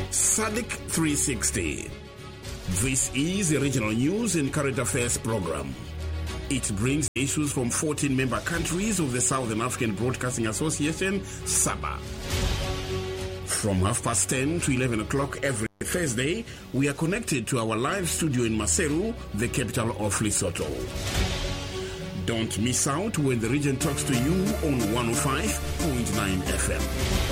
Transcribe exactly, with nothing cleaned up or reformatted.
S A D C three sixty. This is a regional news and current affairs program. It brings issues from fourteen member countries of the Southern African Broadcasting Association, SABA. From half past ten to eleven o'clock every Thursday, we are connected to our live studio in Maseru, the capital of Lesotho. Don't miss out when the region talks to you on one oh five point nine F M.